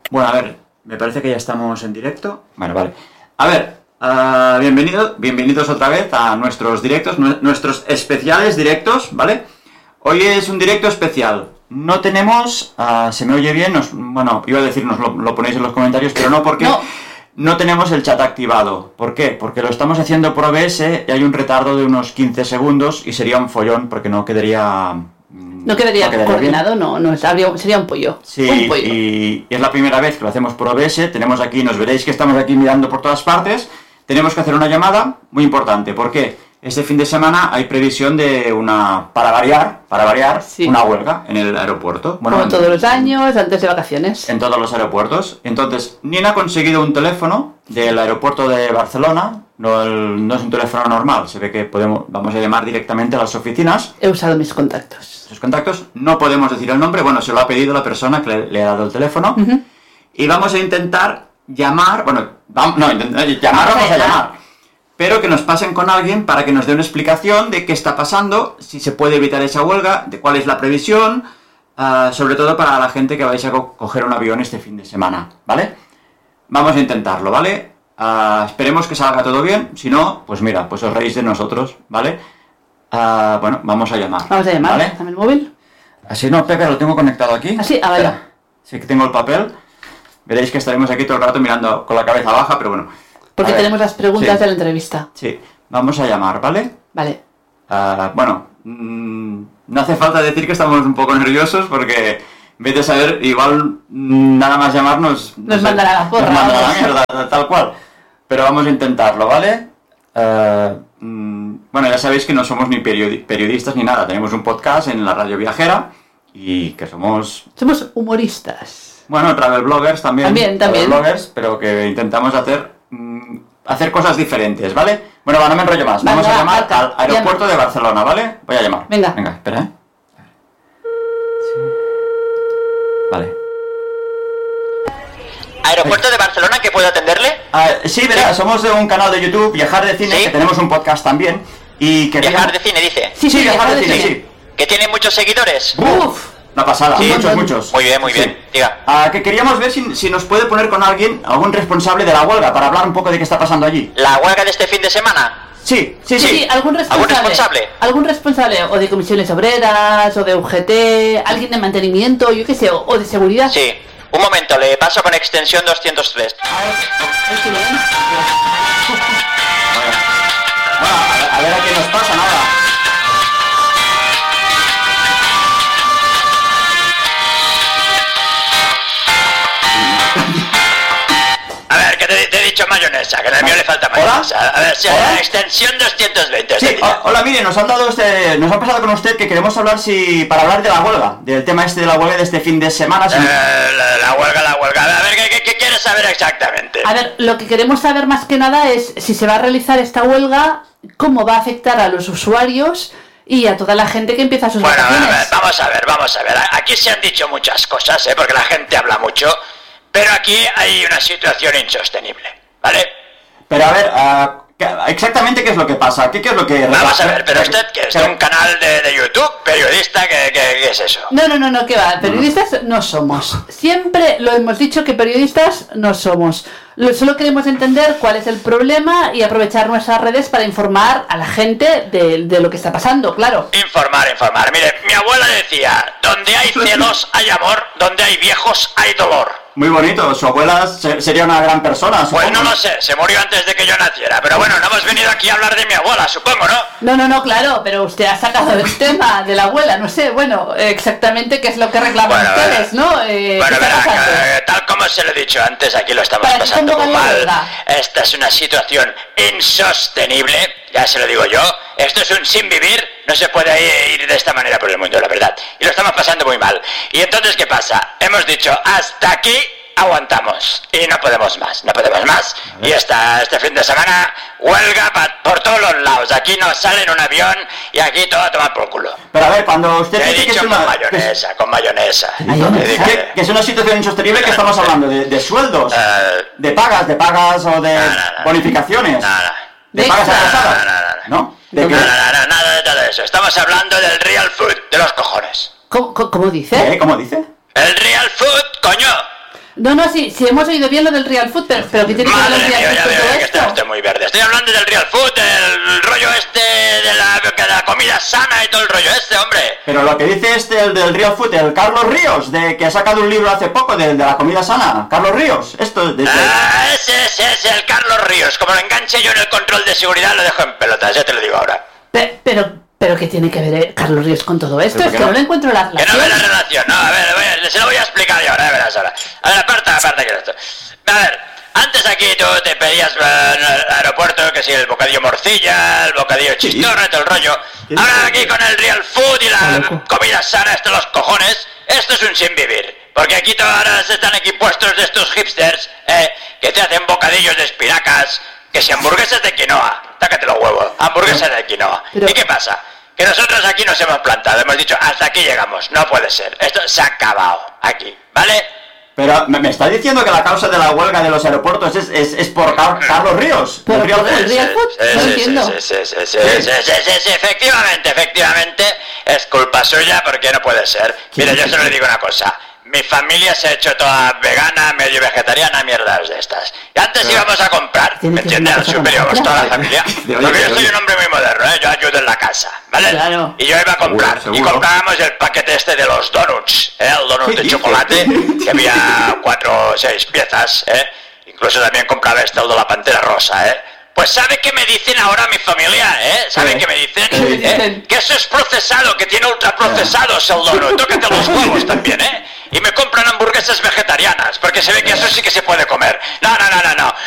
Bueno, a ver, me parece que ya estamos en directo. Bueno, vale. A ver, bienvenidos otra vez a nuestros directos, nuestros especiales directos, ¿vale? Hoy es un directo especial. No tenemos, se me oye bien, bueno, iba a decir, nos lo ponéis en los comentarios, pero no porque no tenemos el chat activado. ¿Por qué? Porque lo estamos haciendo por OBS y hay un retardo de unos 15 segundos y sería un follón porque no quedaría... No quedaría coordinado, sería un pollo. Sí, un pollo. Y es la primera vez que lo hacemos por OBS. Tenemos aquí, nos veréis que estamos aquí mirando por todas partes. Tenemos que hacer una llamada muy importante. ¿Por qué? Este fin de semana hay previsión de para variar, sí, una huelga en el aeropuerto. Bueno, como todos los años, antes de vacaciones. En todos los aeropuertos. Entonces, Nina ha conseguido un teléfono del aeropuerto de Barcelona. No es un teléfono normal. Se ve que vamos a llamar directamente a las oficinas. He usado mis contactos. Sus contactos. No podemos decir el nombre. Bueno, se lo ha pedido la persona que le ha dado el teléfono. Uh-huh. Y vamos a intentar llamar. Bueno, vamos a llamar. Pero que nos pasen con alguien para que nos dé una explicación de qué está pasando, si se puede evitar esa huelga, de cuál es la previsión, sobre todo para la gente que vais a coger un avión este fin de semana, ¿vale? Vamos a intentarlo, ¿vale? Esperemos que salga todo bien, si no, pues mira, pues os reís de nosotros, ¿vale? Bueno, vamos a llamar. Vamos a llamar, ¿vale? Dame el móvil. Así no, Pepe, lo tengo conectado aquí. Así, vaya. Sí que tengo el papel. Veréis que estaremos aquí todo el rato mirando con la cabeza baja, pero bueno. Porque tenemos las preguntas de la entrevista. Sí, vamos a llamar, ¿vale? Vale. Bueno, no hace falta decir que estamos un poco nerviosos porque, vete a saber, igual nada más llamarnos... Nos mandará la porra. Nos mandará la mierda, tal cual. Pero vamos a intentarlo, ¿vale? Bueno, ya sabéis que no somos ni periodistas ni nada. Tenemos un podcast en la Radio Viajera y que somos... Somos humoristas. Bueno, travel bloggers también. También. Travel bloggers, pero que intentamos hacer cosas diferentes, ¿vale? Bueno, no me enrollo más. Vamos a llamar al aeropuerto de Barcelona, ¿vale? Voy a llamar. Venga, espera, Sí. Vale. ¿Aeropuerto de Barcelona, que puedo atenderle? Sí, verá, somos de un canal de YouTube, Viajar de Cine, ¿sí? Que tenemos un podcast también. Y que ¿Viajar de Cine, dice? Sí, Viajar de Cine, sí. ¿Que tiene muchos seguidores? ¡Uf! Una pasada, ¿sí? Muchos. Muy bien, diga. Que queríamos ver si nos puede poner con algún responsable de la huelga, para hablar un poco de qué está pasando allí. ¿La huelga de este fin de semana? Sí. ¿Algún responsable? ¿Algún responsable? O de comisiones obreras, o de UGT, alguien de mantenimiento, yo qué sé, o de seguridad. Sí. Un momento, le paso con extensión 203. Bueno, a ver a qué nos pasa, nada. A ver, que te he dicho mayonesa, que en el mío le falta mayonesa. ¿Hola? A ver, si la extensión 220. Sí, hola, mire, nos han pasado con usted que queremos hablar para hablar de la huelga, del tema de la huelga de este fin de semana. La huelga. A ver, ¿qué quieres saber exactamente? A ver, lo que queremos saber más que nada es si se va a realizar esta huelga, cómo va a afectar a los usuarios y a toda la gente que empieza sus vacaciones. Bueno, vamos a ver. Aquí se han dicho muchas cosas, porque la gente habla mucho, pero aquí hay una situación insostenible, ¿vale? Pero a ver, exactamente qué es lo que pasa, ¿qué es lo que... Vamos a ver, pero usted que es de un canal de YouTube, periodista, ¿qué es eso? No, ¿qué va? Periodistas no somos. Siempre lo hemos dicho que periodistas no somos. Solo queremos entender cuál es el problema y aprovechar nuestras redes para informar a la gente de lo que está pasando, claro. Informar. Mire, mi abuela decía, donde hay celos hay amor, donde hay viejos hay dolor. Muy bonito, su abuela sería una gran persona, supongo. Pues no lo sé, se murió antes de que yo naciera, pero bueno, no hemos venido aquí a hablar de mi abuela, supongo, ¿no? No, claro, pero usted ha sacado el tema de la abuela, no sé, bueno, exactamente qué es lo que reclaman ustedes, ¿no? Verá, tal como se lo he dicho antes, aquí lo estamos pasando muy mal. Esta es una situación insostenible, ya se lo digo yo, esto es un sin vivir, no se puede ir de esta manera por el mundo, la verdad, y lo estamos pasando muy mal. Y entonces, ¿qué pasa? Hemos dicho, hasta aquí aguantamos, y no podemos más, y este fin de semana, huelga por todos los lados, aquí nos sale en un avión, y aquí todo a tomar por culo. Pero a ver, cuando usted dice que es una... con mayonesa. Que es una situación insostenible, que estamos hablando de sueldos, de pagas o de bonificaciones. ¿De pagas atrasadas? ¿No? Nada de todo eso. Estamos hablando del real food, de los cojones. ¿Cómo dice? ¿Cómo dice? El real food, coño. No, sí hemos oído bien lo del real food, pero ¿qué tiene que ver el real food con todo esto? Estoy muy verde. Estoy hablando del real food, del rollo de la comida sana y todo el rollo hombre. Pero lo que dice el del real food, el Carlos Ríos, que ha sacado un libro hace poco de la comida sana. Carlos Ríos, ese es el Carlos Ríos. Como lo enganche yo en el control de seguridad, lo dejo en pelotas, ya te lo digo ahora. Pero ¿qué tiene que ver Carlos Ríos con todo esto? Es que no le encuentro la relación. Que no ve la relación, no, a ver, se lo voy a explicar yo ahora, verás ahora. A ver, aparta que esto. A ver, antes aquí tú te pedías en el aeropuerto, que si el bocadillo morcilla, el bocadillo chistorra, todo el rollo. Ahora aquí con el real food y la comida sana, esto los cojones, esto es un sin vivir. Porque aquí ahora se están aquí puestos de estos hipsters, que te hacen bocadillos de espinacas, que si hamburguesas de quinoa, tácate los huevos, hamburguesas de quinoa. ¿Y qué pasa? Que nosotros aquí nos hemos plantado, hemos dicho, hasta aquí llegamos, no puede ser, esto se ha acabado aquí, ¿vale? Pero me está diciendo que la causa de la huelga de los aeropuertos es por Carlos Ríos. ¿Por el real food? No entiendo. Sí, efectivamente, es culpa suya porque no puede ser. Mira, yo solo le digo una cosa. Mi familia se ha hecho toda vegana, medio vegetariana, mierdas de estas. Y antes íbamos a comprar, ¿me entiendes? Al súper íbamos toda la familia. Porque yo soy un hombre muy moderno, yo ayudo en la casa, ¿vale? Claro. Y yo iba a comprar, y comprábamos el paquete este de los donuts, el donut de chocolate, que había 4 o 6 piezas, Incluso también compraba el de la pantera rosa, Pues ¿sabe qué me dicen ahora mi familia, ¿Sabe qué me dicen? Que eso es procesado, que tiene ultraprocesados el donut. Tócate los huevos también, Y me compran hamburguesas vegetarianas, porque se ve que eso sí que se puede comer. No.